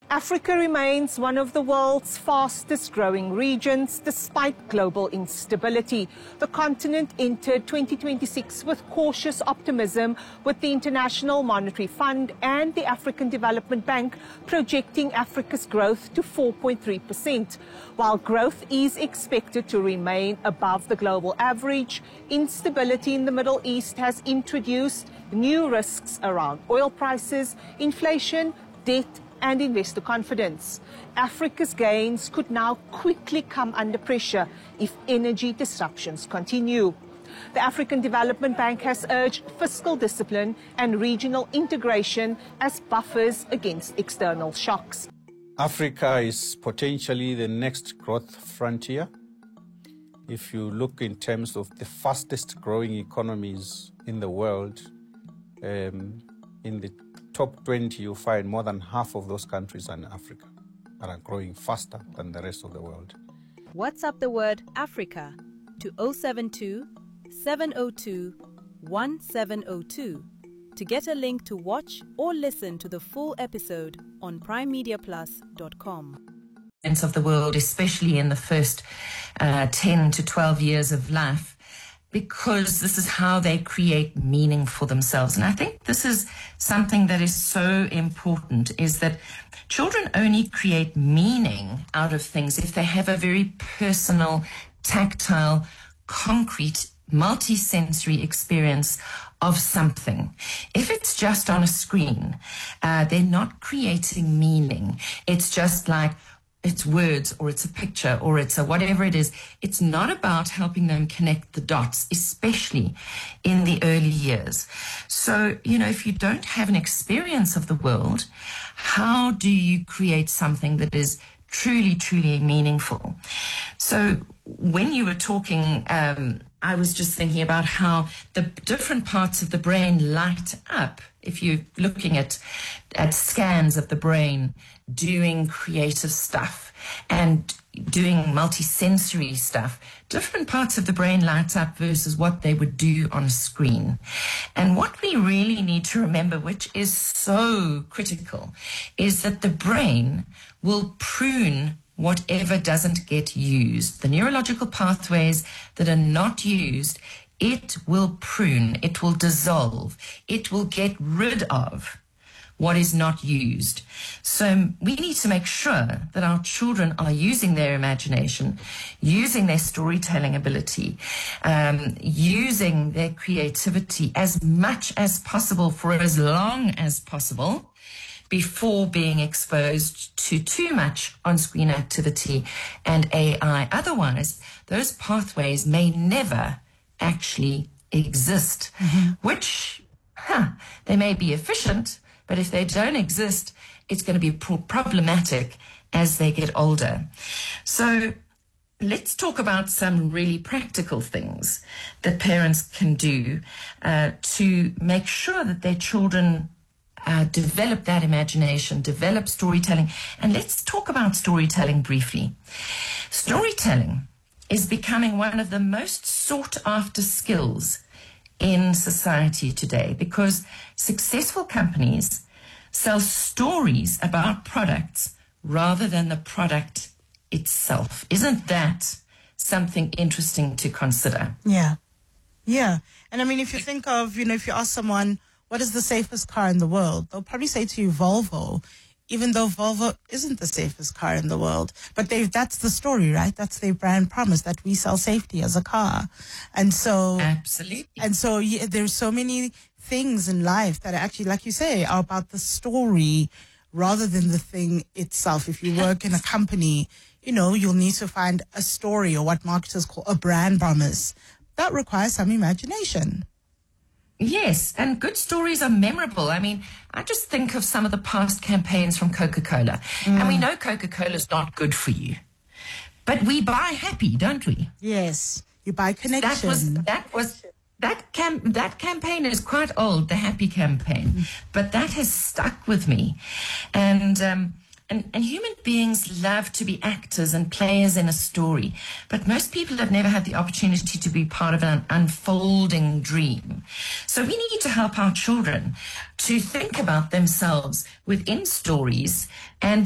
Africa remains one of the world's fastest growing regions despite global instability. The continent entered 2026 with cautious optimism, with the International Monetary Fund and the African Development Bank projecting Africa's growth to 4.3%. While growth is expected to remain above the global average, instability in the Middle East has introduced new risks around oil prices, inflation, debt, and investor confidence. Africa's gains could now quickly come under pressure if energy disruptions continue. The African Development Bank has urged fiscal discipline and regional integration as buffers against external shocks. Africa is potentially the next growth frontier. If you look in terms of the fastest growing economies in the world, in the top 20, you'll find more than half of those countries are in Africa and are growing faster than the rest of the world. WhatsApp the word Africa to 072 702 1702 to get a link to watch or listen to the full episode on primemediaplus.com. Of the world, especially in the first 10 to 12 years of life, because this is how they create meaning for themselves. And I think this is something that is so important, is that children only create meaning out of things if they have a very personal, tactile, concrete, multi-sensory experience of something. If it's just on a screen, they're not creating meaning. It's just like, it's words, or it's a picture, or it's a whatever it is. It's not about helping them connect the dots, especially in the early years. So, if you don't have an experience of the world, how do you create something that is truly, truly meaningful? So when you were talking, I was just thinking about how the different parts of the brain light up. If you're looking at scans of the brain, doing creative stuff and doing multisensory stuff, different parts of the brain light up versus what they would do on a screen. And what we really need to remember, which is so critical, is that the brain will prune whatever doesn't get used. The neurological pathways that are not used, it will prune, it will dissolve, it will get rid of what is not used. So we need to make sure that our children are using their imagination, using their storytelling ability, using their creativity as much as possible for as long as possible before being exposed to too much on-screen activity and AI. Otherwise, those pathways may never actually exist, which they may be efficient, but if they don't exist, it's going to be problematic as they get older. So let's talk about some really practical things that parents can do to make sure that their children develop that imagination, develop storytelling. And let's talk about storytelling briefly. Storytelling is becoming one of the most sought after skills in society today, because successful companies sell stories about products rather than the product itself. Isn't that something interesting to consider? Yeah. And I mean, if you think of, if you ask someone, what is the safest car in the world? They'll probably say to you, Volvo, even though Volvo isn't the safest car in the world. But that's the story, right? That's their brand promise, that we sell safety as a car. And so... Absolutely. And so there's so many things in life that are actually, like you say, are about the story rather than the thing itself. If you work in a company, you'll need to find a story, or what marketers call a brand promise. That requires some imagination. Yes, and good stories are memorable. I mean, I just think of some of the past campaigns from Coca-Cola. And we know Coca-Cola is not good for you. But we buy happy, don't we? Yes, you buy connection. That campaign is quite old, the Happy campaign. But that has stuck with me. And human beings love to be actors and players in a story. But most people have never had the opportunity to be part of an unfolding dream. So we need to help our children to think about themselves within stories and